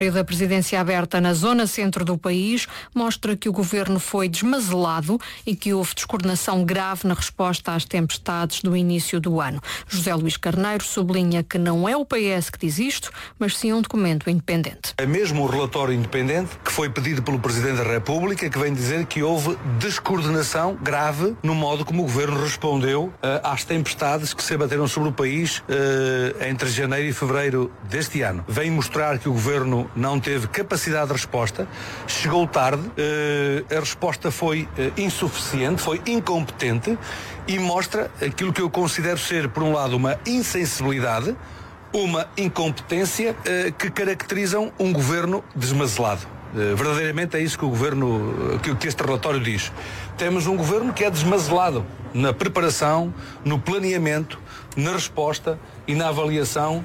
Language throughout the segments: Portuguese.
Da presidência aberta na zona centro do país mostra que o governo foi desmazelado e que houve descoordenação grave na resposta às tempestades do início do ano. José Luís Carneiro sublinha que não é o PS que diz isto, mas sim um documento independente. É mesmo o relatório independente que foi pedido pelo Presidente da República que vem dizer que houve descoordenação grave no modo como o governo respondeu às tempestades que se abateram sobre o país entre janeiro e fevereiro deste ano. Vem mostrar que o governo não teve capacidade de resposta, chegou tarde, a resposta foi insuficiente, foi incompetente e mostra aquilo que eu considero ser, por um lado, uma insensibilidade, uma incompetência que caracterizam um governo desmazelado. Verdadeiramente é isso que o governo, que este relatório diz. Temos um governo que é desmazelado na preparação, no planeamento, na resposta e na avaliação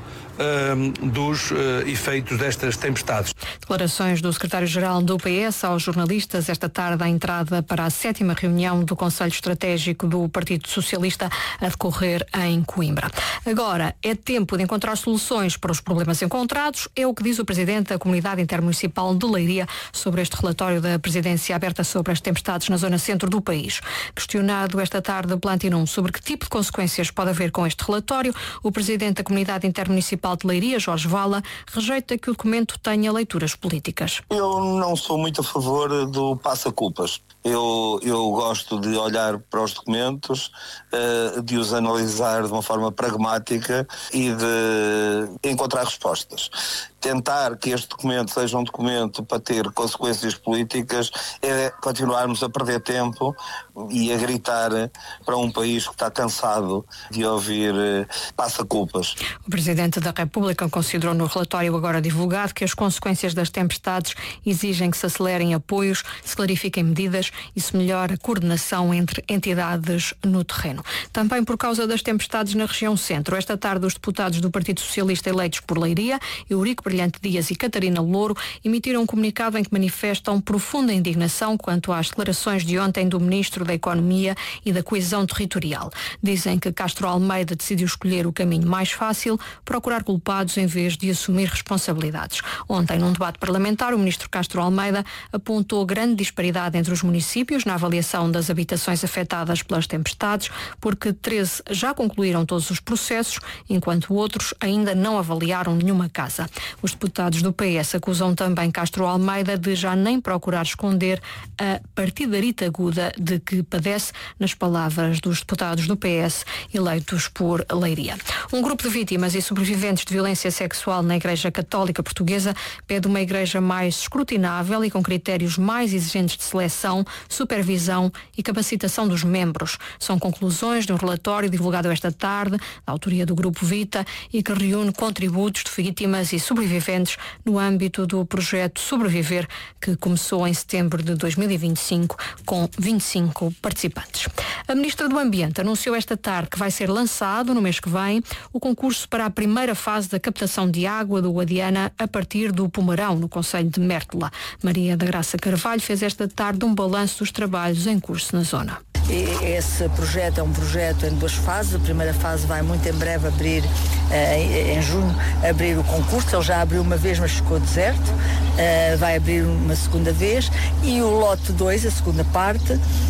dos efeitos destas tempestades. Declarações do secretário-geral do PS aos jornalistas esta tarde à entrada para a 7ª reunião do Conselho Estratégico do Partido Socialista a decorrer em Coimbra. Agora é tempo de encontrar soluções para os problemas encontrados, é o que diz o presidente da Comunidade Intermunicipal de Leiria sobre este relatório da presidência aberta sobre as tempestades na zona centro do país. Questionado esta tarde pela Antena 1 sobre que tipo de consequências pode haver com este relatório, o presidente da Comunidade Intermunicipal de Leiria, Jorge Vala, rejeita que o documento tenha leituras políticas. Eu não sou muito a favor do passa-culpas. Eu gosto de olhar para os documentos, de os analisar de uma forma pragmática e de encontrar respostas. Tentar que este documento seja um documento para ter consequências políticas é continuarmos a perder tempo e a gritar para um país que está cansado de ouvir passa-culpas. O Presidente da República considerou no relatório agora divulgado que as consequências das tempestades exigem que se acelerem apoios, se clarifiquem medidas e se melhore a coordenação entre entidades no terreno. Também por causa das tempestades na região centro, esta tarde os deputados do Partido Socialista eleitos por Leiria, Eurico Brilhante Dias e Catarina Louro, emitiram um comunicado em que manifestam profunda indignação quanto às declarações de ontem do Ministro da Economia e da Coesão Territorial. Dizem que Castro Almeida decidiu escolher o caminho mais fácil, procurar culpados em vez de assumir responsabilidades. Ontem, num debate parlamentar, o Ministro Castro Almeida apontou grande disparidade entre os municípios na avaliação das habitações afetadas pelas tempestades, porque 13 já concluíram todos os processos, enquanto outros ainda não avaliaram nenhuma casa. Os deputados do PS acusam também Castro Almeida de já nem procurar esconder a partidarita aguda de que padece, nas palavras dos deputados do PS eleitos por Leiria. Um grupo de vítimas e sobreviventes de violência sexual na Igreja Católica Portuguesa pede uma igreja mais escrutinável e com critérios mais exigentes de seleção, supervisão e capacitação dos membros. São conclusões de um relatório divulgado esta tarde, da autoria do Grupo Vita, e que reúne contributos de vítimas e sobreviventes no âmbito do projeto Sobreviver, que começou em setembro de 2025 com 25 participantes. A Ministra do Ambiente anunciou esta tarde que vai ser lançado no mês que vem o concurso para a primeira fase da captação de água do Guadiana a partir do Pomarão, no concelho de Mértola. Maria da Graça Carvalho fez esta tarde um balanço dos trabalhos em curso na zona. Esse projeto é um projeto em 2 fases. A primeira fase vai muito em breve abrir, em junho, abrir o concurso. Ele já abriu uma vez, mas ficou deserto. Vai abrir uma segunda vez. E o lote 2, a segunda parte,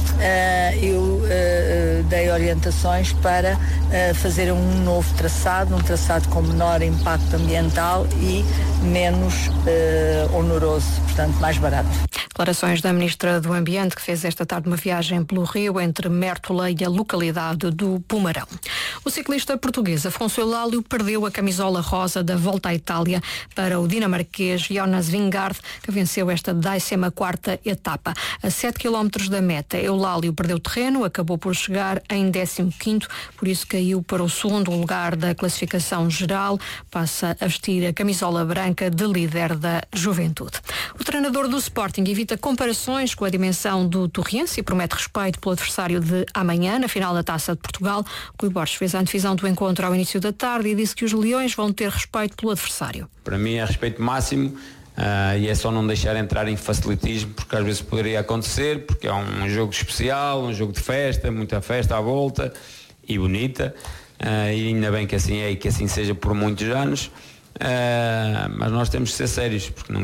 eu dei orientações para fazer um novo traçado, um traçado com menor impacto ambiental e menos oneroso, portanto mais barato. Declarações da Ministra do Ambiente, que fez esta tarde uma viagem pelo Rio entre Mértola e a localidade do Pomarão. O ciclista português Afonso Eulálio perdeu a camisola rosa da Volta à Itália para o dinamarquês Jonas Vingegaard, que venceu esta 14ª etapa. A 7 km da meta, Eulálio perdeu terreno, acabou por chegar em 15º, por isso caiu para o 2º lugar da classificação geral, passa a vestir a camisola branca de líder da Juventude. O treinador do Sporting evita comparações com a dimensão do Torrense e promete respeito pelo adversário de amanhã, na final da Taça de Portugal. Rui Borges fez a antevisão do encontro ao início da tarde e disse que os Leões vão ter respeito pelo adversário. Para mim é respeito máximo e é só não deixar entrar em facilitismo, porque às vezes poderia acontecer, porque é um jogo especial, um jogo de festa, muita festa à volta e bonita, e ainda bem que assim é e que assim seja por muitos anos. mas nós temos que ser sérios, porque não